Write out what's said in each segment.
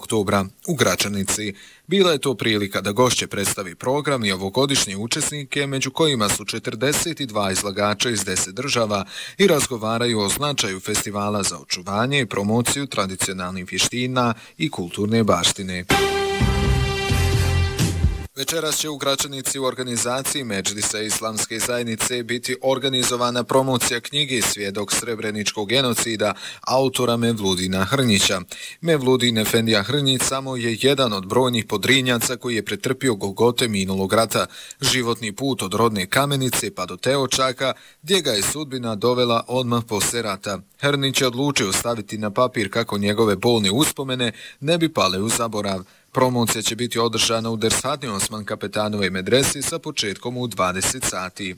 oktobra u Gračanici. Bila je to prilika da gošće predstavi program i ovogodišnje učesnike, među kojima su 42 izlagača iz 10 država i razgovaraju o značaju festivala za očuvanje i promociju tradicionalnih vještina i kulturne baštine. Večeras će u Gračanici u organizaciji Medžlisa Islamske zajednice biti organizovana promocija knjige Svjedok Srebreničkog genocida autora Mevludina Hrnjića. Mevludin Efendija Hrnjić samo je jedan od brojnih podrinjaca koji je pretrpio golgote minulog rata, životni put od rodne Kamenice pa do Teočaka, gdje ga je sudbina dovela odmah posle rata. Hrnjić je odlučio staviti na papir kako njegove bolne uspomene ne bi pale u zaborav. Promocija će biti održana u Dershatni Osman Kapetanove medresi sa početkom u 20 sati.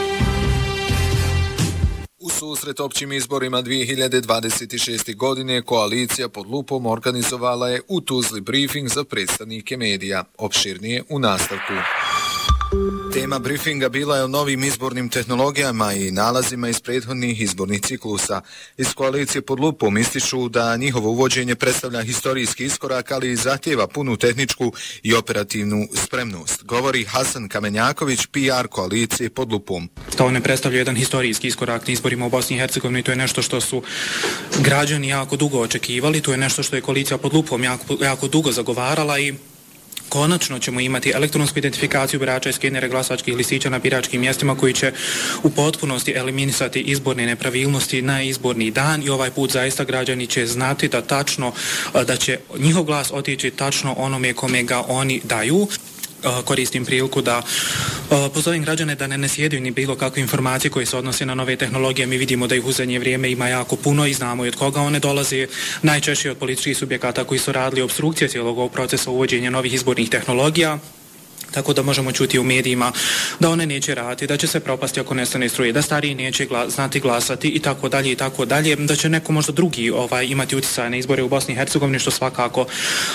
U susret općim izborima 2026. godine koalicija pod lupom organizovala je u Tuzli briefing za predstavnike medija. Opširnije u nastavku. Tema briefinga bila je o novim izbornim tehnologijama i nalazima iz prethodnih izbornih ciklusa. Iz koalicije pod lupom ističu da njihovo uvođenje predstavlja historijski iskorak, ali i zahtjeva punu tehničku i operativnu spremnost. Govori Hasan Kamenjaković, PR koalicije pod lupom. To ne predstavlja jedan historijski iskorak na izborima u Bosni i Hercegovini, to je nešto što su građani jako dugo očekivali, to je nešto što je koalicija pod lupom jako dugo zagovarala i konačno ćemo imati elektronsku identifikaciju birača i skenere glasačkih listića na biračkim mjestima koji će u potpunosti eliminisati izborne nepravilnosti na izborni dan i ovaj put zaista građani će znati da će njihov glas otići tačno onome kome ga oni daju. Koristim priliku da pozovem građane da ne sjedaju ni bilo kakve informacije koje se odnose na nove tehnologije. Mi vidimo da ih u zadnje vrijeme ima jako puno i znamo i od koga one dolaze, najčešće od političkih subjekata koji su radili obstrukcije cijelog ovog procesa uvođenja novih izbornih tehnologija. Tako da možemo čuti u medijima da one neće raditi, da će se propasti ako nestane struje, da stariji neće znati glasati i tako dalje, da će neko možda drugi imati utjecaj na izbore u Bosni i Hercegovini, što svakako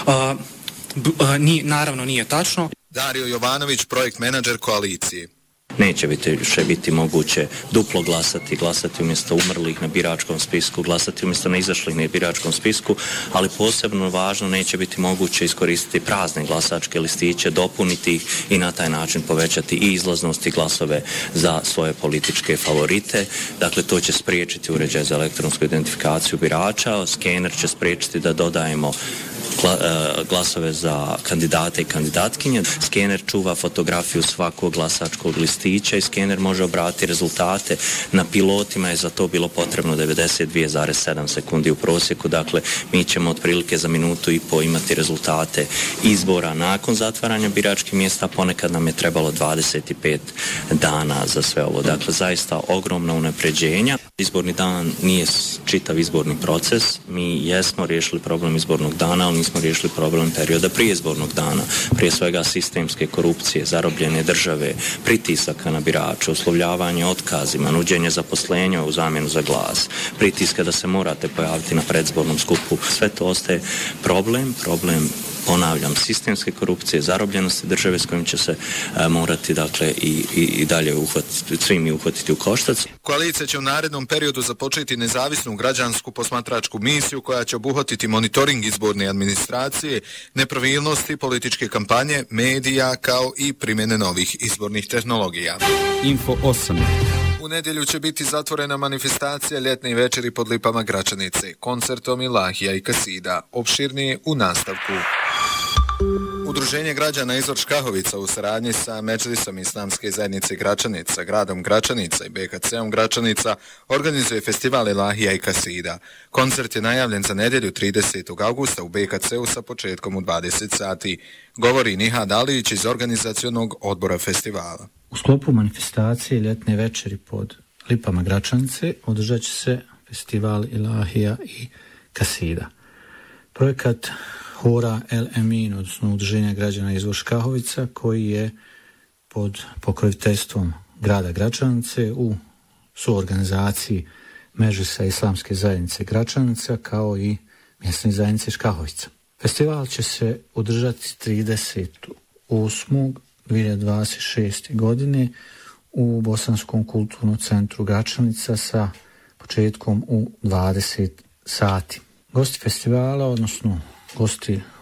naravno nije tačno. Dario Jovanović, projekt menadžer koalicije. Neće više biti moguće duplo glasati umjesto umrlih na biračkom spisku, glasati umjesto neizašlih na biračkom spisku, ali posebno važno neće biti moguće iskoristiti prazne glasačke listiće, dopuniti ih i na taj način povećati i izlaznost i glasove za svoje političke favorite. Dakle, to će spriječiti uređaj za elektronsku identifikaciju birača, skener će spriječiti da dodajemo glasove za kandidate i kandidatkinje. Skener čuva fotografiju svakog glasačkog listića i skener može obratiti rezultate. Na pilotima je za to bilo potrebno 92,7 sekundi u prosjeku. Dakle, mi ćemo otprilike za minutu i po imati rezultate izbora nakon zatvaranja biračkih mjesta. Ponekad nam je trebalo 25 dana za sve ovo. Dakle, zaista ogromna unapređenja. Izborni dan nije čitav izborni proces. Mi jesmo riješili problem izbornog dana, ali nismo riješili problem perioda prije izbornog dana. Prije svega sistemske korupcije, zarobljene države, pritisaka na birače, uslovljavanje otkazima, nuđenje zaposlenja u zamjenu za glas, pritiska da se morate pojaviti na predzbornom skupu. Sve to ostaje problem, ponavljam, sistemske korupcije, zarobljenosti države s kojim će se morati i dalje svi mi uhvatiti u koštac. Koalicija će u narednom periodu započeti nezavisnu građansku posmatračku misiju koja će obuhvatiti monitoring izborne administracije, nepravilnosti, političke kampanje, medija kao i primjene novih izbornih tehnologija. Info 8. U nedjelju će biti zatvorena manifestacija ljetne večeri pod lipama Gračanice, koncertom Ilahija i Kasida. Opširnije u nastavku. Udruženje građana Izvor Škahovica u saradnji sa Medžlisom Islamske zajednice Gračanica, gradom Gračanica i BKC-om Gračanica organizuje festival Ilahija i Kasida. Koncert je najavljen za nedjelju 30. augusta u BKC-u sa početkom u 20 sati. Govori Nihad Alić iz organizacionog odbora festivala. U sklopu manifestacije ljetne večeri pod lipama Gračanice održat će se festival Ilahija i Kasida. Projekat Hora El Emin, odnosno Udruženja građana Izvor Škahovica, koji je pod pokroviteljstvom grada Gračanice u suorganizaciji Medžlisa Islamske zajednice Gračanica kao i mjesne zajednice Škahovica. Festival će se održati 30.8.2026. godine u Bosanskom kulturnom centru Gračanica sa početkom u 20 sati. Gosti festivala, odnosno gosti